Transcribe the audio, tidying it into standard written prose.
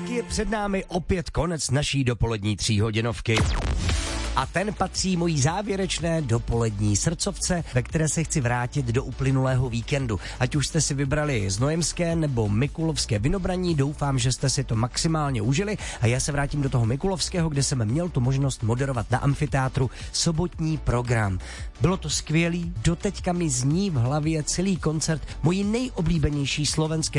taky je před námi opět konec naší dopolední 3hodinovky. A ten patří mojí závěrečné dopolední srdcovce, ve které se chci vrátit do uplynulého víkendu. Ať už jste si vybrali znojemské nebo mikulovské vinobraní, doufám, že jste si to maximálně užili a já se vrátím do toho mikulovského, kde jsem měl tu možnost moderovat na amfiteátru sobotní program. Bylo to skvělý, doteďka mi zní v hlavě celý koncert mojí nejoblíbenější slovenské